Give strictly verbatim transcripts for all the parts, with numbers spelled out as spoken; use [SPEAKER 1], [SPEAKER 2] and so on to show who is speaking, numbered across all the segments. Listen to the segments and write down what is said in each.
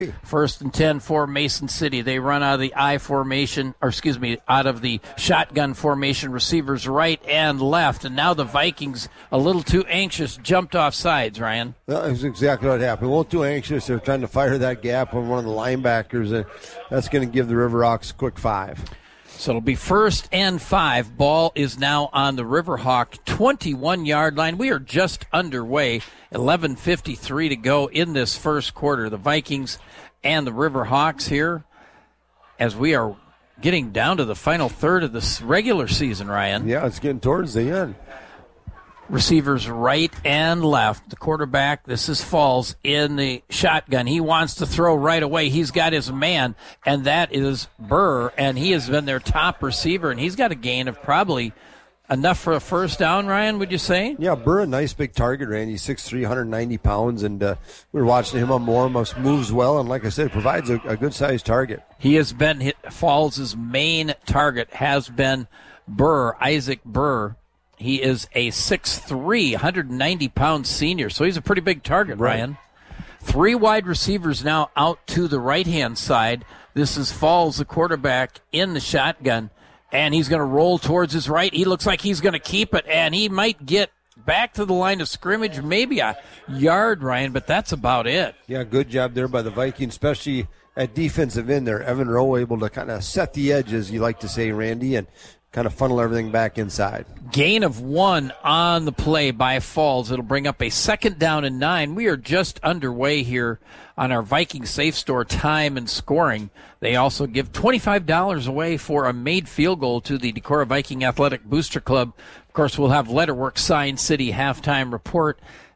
[SPEAKER 1] First and ten for Mason City. They run out of the I formation, or excuse me, out of the shotgun formation, receivers right and left. And now the Vikings, a little too anxious, jumped off sides, Ryan.
[SPEAKER 2] That's exactly what happened. A little too anxious. They're trying to fire that gap on one of the linebackers, and that's going to give the Riverhawks a quick five.
[SPEAKER 1] So it'll be first and five. Ball is now on the Riverhawk twenty-one-yard line. We are just underway. eleven fifty-three to go in this first quarter. The Vikings and the Riverhawks here as we are getting down to the final third of this regular season, Ryan.
[SPEAKER 2] Yeah, it's getting towards the end.
[SPEAKER 1] Receivers right and left. The quarterback, this is Falls, in the shotgun. He wants to throw right away. He's got his man, and that is Burr, and he has been their top receiver, and he's got a gain of probably enough for a first down, Ryan, would you say?
[SPEAKER 2] Yeah, Burr, a nice big target, Randy, six three, one hundred ninety pounds, and uh, we were watching him on warm-ups, moves well, and like I said, provides a, a good-sized target.
[SPEAKER 1] He has been, hit, Falls' main target has been Burr, Isaac Burr. He is a six three, one hundred ninety pound senior, so he's a pretty big target,
[SPEAKER 2] right.
[SPEAKER 1] Ryan. Three wide receivers now out to the right-hand side. This is Falls, the quarterback, in the shotgun, and he's going to roll towards his right. He looks like he's going to keep it, and he might get back to the line of scrimmage, maybe a yard, Ryan, but that's about it.
[SPEAKER 2] Yeah, good job there by the Vikings, especially at defensive end there. Evan Rowe able to kind of set the edges, you like to say, Randy, and kind of funnel everything back inside.
[SPEAKER 1] Gain of one on the play by Falls. It'll bring up a second down and nine. We are just underway here on our Viking Safe Store time and scoring. They also give twenty-five dollars away for a made field goal to the Decorah Viking Athletic Booster Club. Of course, we'll have Letterworks Sign City halftime report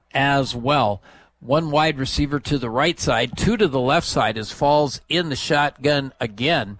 [SPEAKER 1] as well. One wide receiver to the right side, two to the left side as Falls in the shotgun again.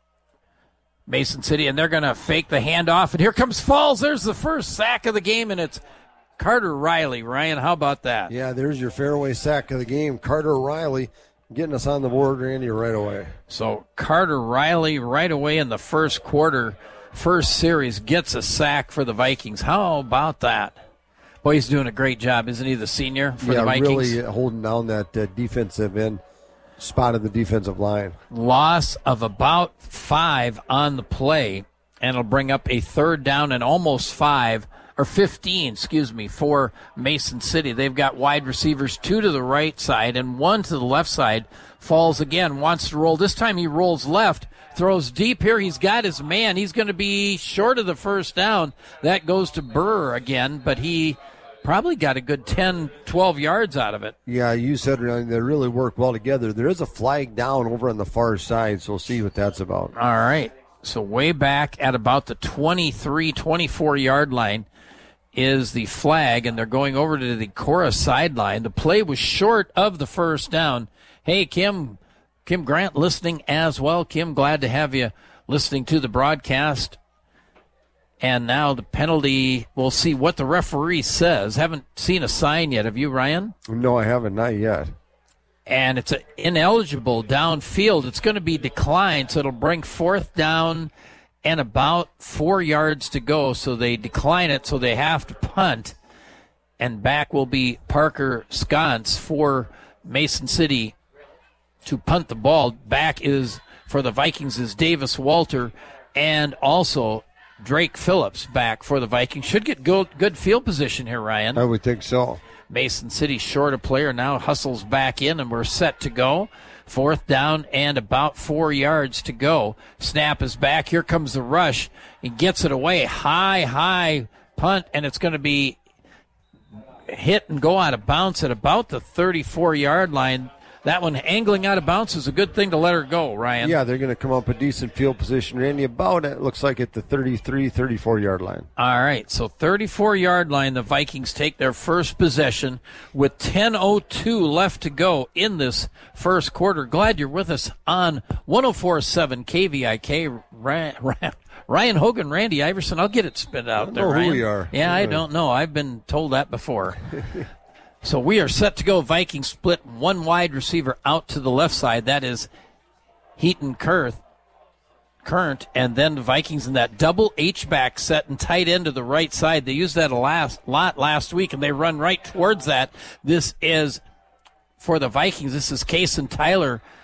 [SPEAKER 1] Mason City, and they're going to fake the handoff, and here comes Falls. There's the first sack of the game, and it's Carter Riley. Ryan, how about that?
[SPEAKER 2] Yeah, there's your fairway sack of the game. Carter Riley getting us on the board, Randy, right away.
[SPEAKER 1] So Carter Riley right away in the first quarter, first series, gets a sack for the Vikings. How about that? Boy, he's doing a great job, isn't he, the senior for
[SPEAKER 2] yeah,
[SPEAKER 1] the Vikings?
[SPEAKER 2] really holding down that uh, defensive end. Spot of the defensive line.
[SPEAKER 1] Loss of about five on the play, and it'll bring up a third down and almost five, or fifteen, excuse me, for Mason City. They've got wide receivers, two to the right side and one to the left side. Falls again, wants to roll. This time he rolls left, throws deep here. He's got his man. He's going to be short of the first down. That goes to Burr again, but he probably got a good ten, twelve yards out of it.
[SPEAKER 2] Yeah, you said they really work well together. There is a flag down over on the far side, so we'll see what that's about.
[SPEAKER 1] All right. So way back at about the twenty-three, twenty-four-yard line is the flag, and they're going over to the Cora sideline. The play was short of the first down. Hey, Kim, Kim Grant listening as well. Kim, glad to have you listening to the broadcast. And now the penalty, we'll see what the referee says. Haven't seen a sign yet. Have you, Ryan?
[SPEAKER 2] No, I haven't. Not yet.
[SPEAKER 1] And it's a ineligible downfield. It's going to be declined, so it'll bring fourth down and about four yards to go. So they decline it, so they have to punt. And back will be Parker Sconce for Mason City to punt the ball. Back is, for the Vikings, is Davis Walter, and also Drake Phillips back for the Vikings. Should get good, good field position here, Ryan.
[SPEAKER 2] I would think so.
[SPEAKER 1] Mason City short a player now, hustles back in, and we're set to go. Fourth down and about four yards to go. Snap is back. Here comes the rush. He gets it away. High, high punt, and it's going to be hit and go out of bounds at about the thirty-four-yard line. That one angling out of bounds is a good thing to let her go, Ryan.
[SPEAKER 2] Yeah, they're going to come up a decent field position, Randy, about, it looks like, at the thirty-three, thirty-four-yard line.
[SPEAKER 1] All right, so thirty-four-yard line, the Vikings take their first possession with ten oh two left to go in this first quarter. Glad you're with us on one oh four point seven K V I K. Ryan Hogan, Randy Iverson, I'll get it spit out
[SPEAKER 2] I don't
[SPEAKER 1] there,
[SPEAKER 2] know
[SPEAKER 1] Ryan.
[SPEAKER 2] who we are.
[SPEAKER 1] Yeah, I don't know. I've been told that before. So we are set to go. Vikings split one wide receiver out to the left side. That is Heaton Kurth, Current, and then the Vikings in that double H-back set and tight end to the right side. They used that a last, lot last week, and they run right towards that. This is for the Vikings. This is Case and Tyler